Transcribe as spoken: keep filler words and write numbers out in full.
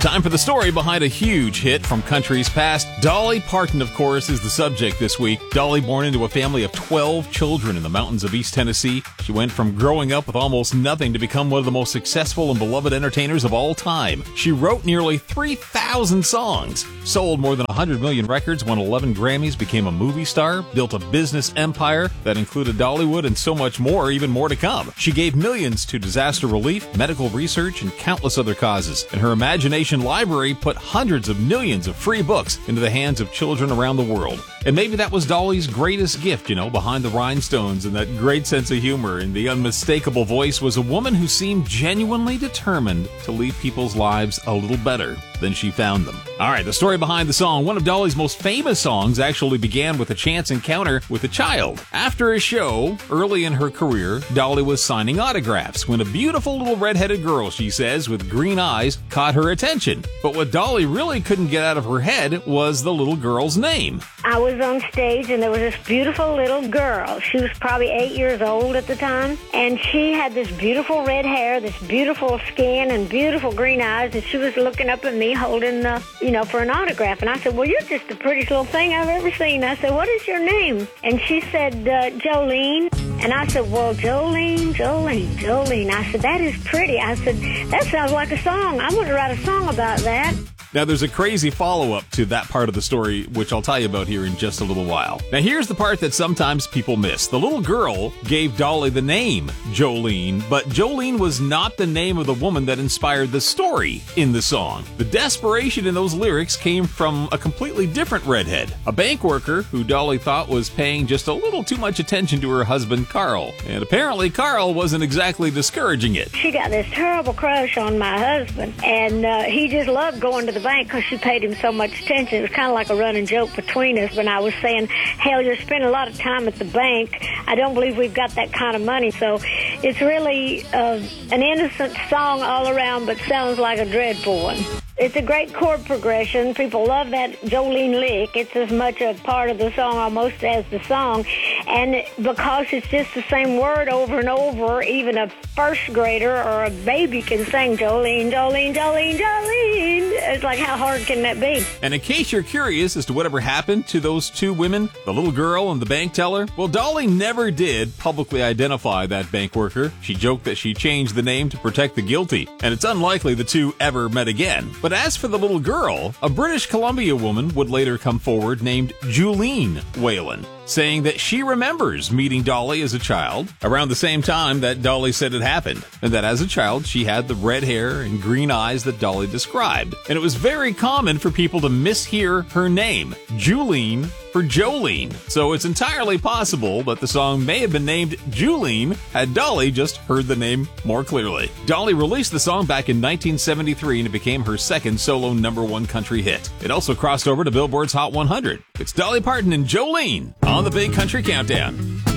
Time for the story behind a huge hit from country's past. Dolly Parton, of course, is the subject this week. Dolly, born into a family of twelve children in the mountains of East Tennessee. She went from growing up with almost nothing to become one of the most successful and beloved entertainers of all time. She wrote nearly three thousand songs, sold more than one hundred million records, won eleven Grammys, became a movie star, built a business empire that included Dollywood and so much more, even more to come. She gave millions to disaster relief, medical research, and countless other causes. And her imagination library put hundreds of millions of free books into the hands of children around the world. And maybe that was Dolly's greatest gift, you know, behind the rhinestones and that great sense of humor and the unmistakable voice was a woman who seemed genuinely determined to leave people's lives a little better than she found them. All right, the story behind the song. One of Dolly's most famous songs actually began with a chance encounter with a child. After a show, early in her career, Dolly was signing autographs when a beautiful little redheaded girl, she says, with green eyes, caught her attention. But what Dolly really couldn't get out of her head was the little girl's name. I was on stage and there was this beautiful little girl. She was probably eight years old at the time. And she had this beautiful red hair, this beautiful skin, and beautiful green eyes. And she was looking up at me holding the, you know, for an autograph. And I said, well, you're just the prettiest little thing I've ever seen. I said, what is your name? And she said, uh, Jolene. And I said, well, Jolene, Jolene, Jolene. I said, that is pretty. I said, that sounds like a song. I want to write a song about that. Now, there's a crazy follow-up to that part of the story, which I'll tell you about here in just a little while. Now, here's the part that sometimes people miss. The little girl gave Dolly the name Jolene, but Jolene was not the name of the woman that inspired the story in the song. The desperation in those lyrics came from a completely different redhead, a bank worker who Dolly thought was paying just a little too much attention to her husband, Carl. And apparently, Carl wasn't exactly discouraging it. She got this terrible crush on my husband, and uh, he just loved going to the bank because she paid him so much attention. It was kind of like a running joke between us when I was saying, hell, you're spending a lot of time at the bank. I don't believe we've got that kind of money. So it's really uh, an innocent song all around, but sounds like a dreadful one. It's a great chord progression. People love that Jolene lick. It's as much a part of the song almost as the song. And because it's just the same word over and over, even a first grader or a baby can sing Jolene, Jolene, Jolene, Jolene. It's like, how hard can that be? And in case you're curious as to whatever happened to those two women, the little girl and the bank teller, well, Dolly never did publicly identify that bank worker. She joked that she changed the name to protect the guilty, and it's unlikely the two ever met again. But as for the little girl, a British Columbia woman would later come forward named Julene Whalen, saying that she remembers meeting Dolly as a child around the same time that Dolly said it happened, and that as a child she had the red hair and green eyes that Dolly described. And it was very common for people to mishear her name, Julene, for Jolene. So it's entirely possible that the song may have been named Julene had Dolly just heard the name more clearly. Dolly released the song back in nineteen seventy-three and it became her second solo number one country hit. It also crossed over to Billboard's Hot one hundred. It's Dolly Parton and Jolene on the Big Country Countdown.